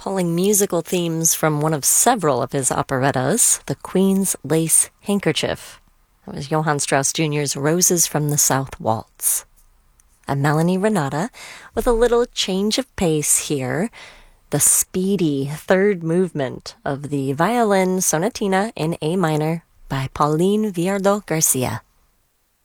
pulling musical themes from one of several of his operettas, The Queen's Lace Handkerchief. That was Johann Strauss Jr.'s Roses from the South Waltz. And Melanie Renata with a little change of pace here, the speedy third movement of the Violin Sonatina in A minor by Pauline Viardot Garcia.